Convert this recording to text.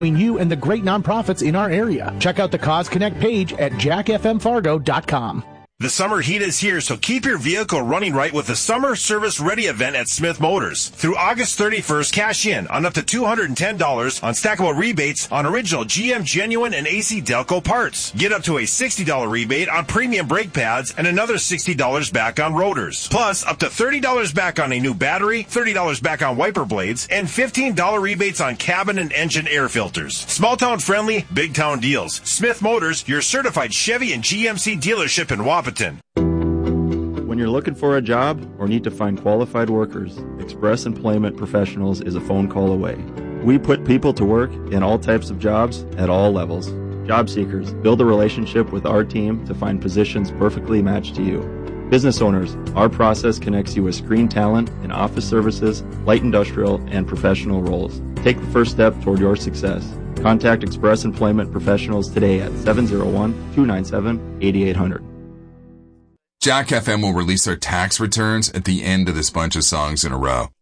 you and the great nonprofits in our area. Check out the Cause Connect page at jackfmfargo.com. The summer heat is here, so keep your vehicle running right with the Summer Service Ready event at Smith Motors. Through August 31st, cash in on up to $210 on stackable rebates on original GM Genuine and AC Delco parts. Get up to a $60 rebate on premium brake pads and another $60 back on rotors. Plus, up to $30 back on a new battery, $30 back on wiper blades, and $15 rebates on cabin and engine air filters. Small town friendly, big town deals. Smith Motors, your certified Chevy and GMC dealership in Wapaton. When you're looking for a job or need to find qualified workers, Express Employment Professionals is a phone call away. We put people to work in all types of jobs at all levels. Job seekers, build a relationship with our team to find positions perfectly matched to you. Business owners, our process connects you with screen talent in office services, light industrial, and professional roles. Take the first step toward your success. Contact Express Employment Professionals today at 701-297-8800. Jack FM will release our tax returns at the end of this bunch of songs in a row.